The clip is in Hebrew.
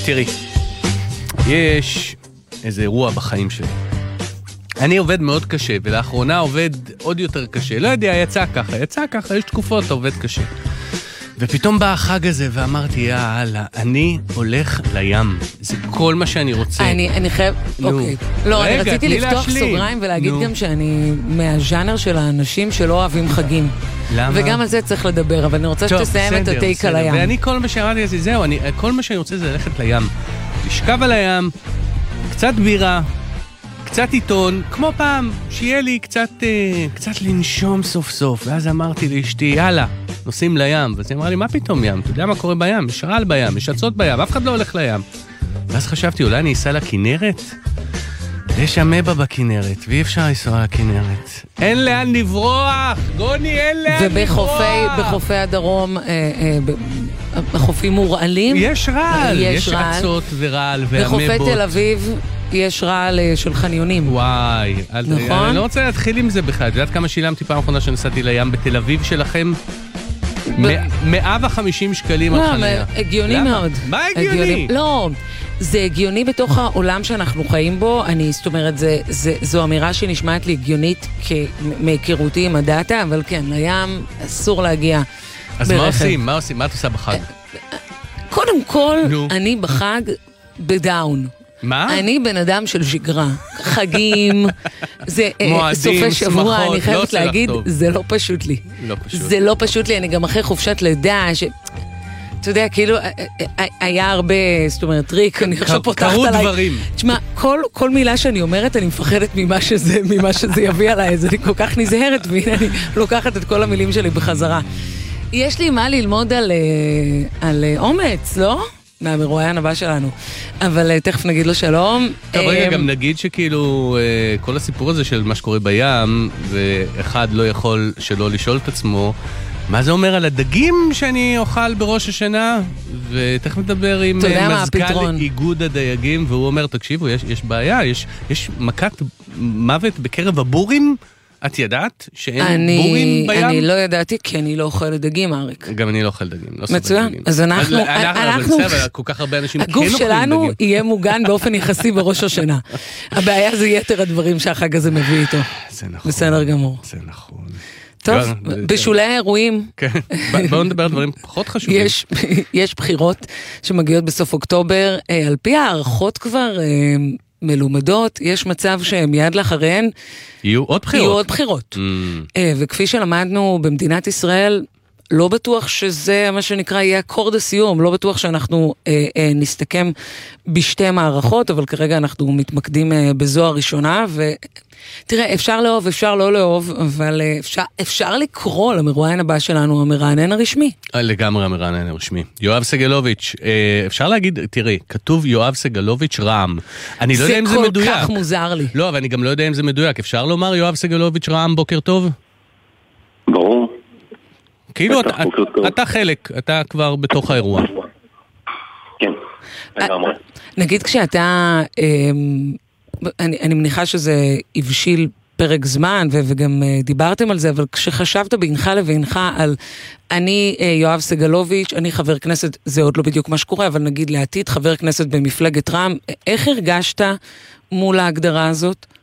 תראי, יש איזה אירוע בחיים שלי. אני עובד מאוד קשה, ולאחרונה עובד עוד יותר קשה. לא יודע, יצא ככה, יש תקופות, עובד קשה. ופתאום בא החג הזה, ואמרתי, יאללה, אני הולך לים. זה כל מה שאני רוצה. אני חייב, אוקיי. לא, אני רציתי לפתוח סוגריים ולהגיד גם שאני מהז'אנר של האנשים שלא אוהבים חגים. למה? וגם על זה צריך לדבר, אבל אני רוצה שתסיים את הטייק על הים. ואני כל מה שאמרתי, זהו, כל מה שאני רוצה זה ללכת לים. לשכב על הים, קצת בירה, קצת עיתון, כמו פעם, שיהיה לי קצת לנשום סוף סוף. ואז אמרתי לאשתי, יאללה, נוסעים לים. ואז היא אמרה לי, מה פתאום ים? אתה יודע מה קורה בים? יש רעל בים, יש עצות בים, אף אחד לא הולך לים. ואז חשבתי, אולי אני אסע לכנרת? יש אמבה בכנרת, ואי אפשר לנסוע לכנרת. אין לאן לברוח, גוני, אין לאן לברוח. ובחופי הדרום, בחופים מורעלים? יש רעל, יש עצות ורעל ואמבות. בחופי תל אביב יש רעל של חניונים. וואי, נכון? אני לא רוצה להתחיל עם זה בכלל. את יודעת כמה שילמתי פעם אחרונה שנסעתי לים בתל אביב שלכם? 150 שקלים על חניה. הגיוני מאוד. מה הגיוני? לא, זה הגיוני בתוך העולם שאנחנו חיים בו. זאת אומרת, זו אמירה שנשמעת לי הגיונית מהיכרותי עם הדאטה, אבל כן, לים אסור להגיע ברכב. אז מה עושים? מה את עושה בחג? קודם כל, אני בחג בדאון. מה? אני בן אדם של שגרה. חגים, זה סופי שבוע, אני חייבת להגיד, זה לא פשוט לי. זה לא פשוט לי, אני גם אחרי חופשת לידה, אתה יודע, כאילו, היה הרבה, זאת אומרת, טריק, אני עכשיו פותחת עליי. קרו דברים. תשמע, כל מילה שאני אומרת, אני מפחדת ממה שזה יביא עליי, אז אני כל כך נזהרת, והנה אני לוקחת את כל המילים שלי בחזרה. יש לי מה ללמוד על אומץ, לא? מהמרואיין הבא שלנו. אבל תכף נגיד לו שלום. טוב, רגע, גם נגיד שכאילו כל הסיפור הזה של מה שקורה בים, ואחד לא יכול שלא לשאול את עצמו, מה זה אומר על הדגים שאני אוכל בראש השנה? ותכף נדבר עם מזכ"ל איגוד הדייגים, והוא אומר, תקשיבו, יש בעיה, יש מכת מוות בקרב הבורים? את ידעת שאין בורים בים? אני לא ידעתי, כי אני לא אוכל דגים, אריק. גם אני לא אוכל דגים. מצוין. אז אנחנו... כל כך הרבה אנשים הגוף שלנו יהיה מוגן באופן יחסי בראש השנה. הבעיה זה יתר הדברים שהחג הזה מביא איתו. זה נכון. בסדר גמור. זה נכון. טוב, בשולי האירועים... כן, בואו נדבר על דברים פחות חשובים. יש בחירות שמגיעות בסוף אוקטובר, על פי הערכות כבר... מלומדות, יש מצב שמיד לאחריהן יהיו עוד בחירות. וכפי שלמדנו במדינת ישראל, לא בטוח שזה מה שנקרא יהיה אקורד הסיום, לא בטוח שאנחנו נסתכם בשתי מערכות, אבל כרגע אנחנו מתמקדים בזו הראשונה, ותראה, אפשר לאהוב, אפשר לא לאהוב, אבל אפשר לקרוא למרואיין הבא שלנו, המרענן הרשמי. לגמרי המרענן הרשמי. יואב סגלוביץ', אפשר להגיד, תראי, כתוב יואב סגלוביץ' רעם. אני לא יודע אם זה מדויק. זה כל כך מוזר לי. לא, אבל אני גם לא יודע אם זה מדויק. אפשר לומר יואב סגלוביץ' רעם, בוקר טוב? ברור. כאילו אתה חלק, אתה כבר בתוך האירוע. כן, לגמרי. נגיד כשאתה, אני מניחה שזה הבשיל פרק זמן, וגם דיברתם על זה, אבל כשחשבת בינך לבינך על אני יואב סגלוביץ', אני חבר כנסת, זה עוד לא בדיוק מה שקורה, אבל נגיד לעתיד חבר כנסת במפלגת רע"מ, איך הרגשת מול ההגדרה הזאת?